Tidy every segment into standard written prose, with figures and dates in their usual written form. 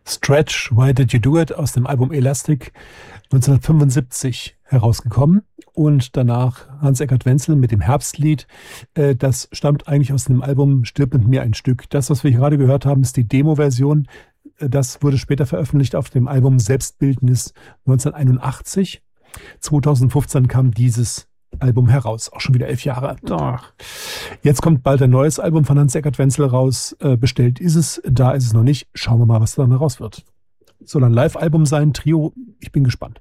Stretch, Why Did You Do It aus dem Album Elastic 1975 herausgekommen und danach Hans-Eckert Wenzel mit dem Herbstlied. Das stammt eigentlich aus dem Album Stirb mit mir ein Stück. Das, was wir gerade gehört haben, ist die Demo-Version. Das wurde später veröffentlicht auf dem Album Selbstbildnis 1981. 2015 kam dieses Album heraus, auch schon wieder 11 Jahre. Ach. Jetzt kommt bald ein neues Album von Hans-Eckert Wenzel raus. Bestellt ist es, da ist es noch nicht. Schauen wir mal, was da raus wird. Soll ein Live-Album sein, Trio. Ich bin gespannt.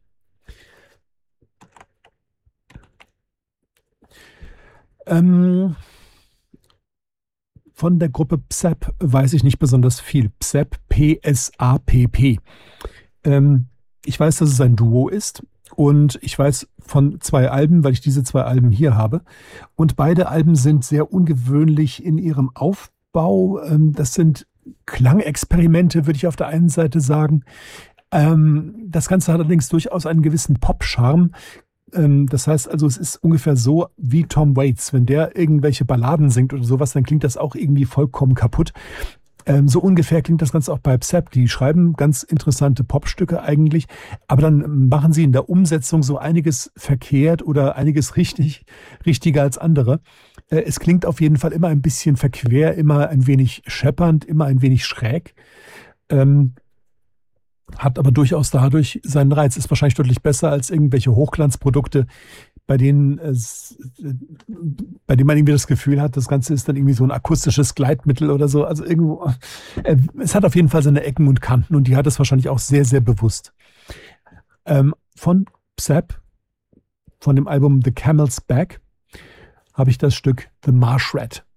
Von der Gruppe Psapp weiß ich nicht besonders viel. Psapp, P-S-A-P-P. Ich weiß, dass es ein Duo ist. Und ich weiß von 2 Alben, weil ich diese 2 Alben hier habe. Und beide Alben sind sehr ungewöhnlich in ihrem Aufbau. Das sind Klangexperimente, würde ich auf der einen Seite sagen. Das Ganze hat allerdings durchaus einen gewissen Pop-Charme. Das heißt also, es ist ungefähr so wie Tom Waits. Wenn der irgendwelche Balladen singt oder sowas, dann klingt das auch irgendwie vollkommen kaputt. So ungefähr klingt das Ganze auch bei Psapp. Die schreiben ganz interessante Popstücke eigentlich, aber dann machen sie in der Umsetzung so einiges verkehrt oder einiges richtiger als andere. Es klingt auf jeden Fall immer ein bisschen verquer, immer ein wenig scheppernd, immer ein wenig schräg. Hat aber durchaus dadurch seinen Reiz. Ist wahrscheinlich deutlich besser als irgendwelche Hochglanzprodukte, bei denen man irgendwie das Gefühl hat, das Ganze ist dann irgendwie so ein akustisches Gleitmittel oder so. Also irgendwo, es hat auf jeden Fall seine Ecken und Kanten und die hat es wahrscheinlich auch sehr, sehr bewusst. Von Psapp, von dem Album The Camel's Back, habe ich das Stück The Marsh Rat.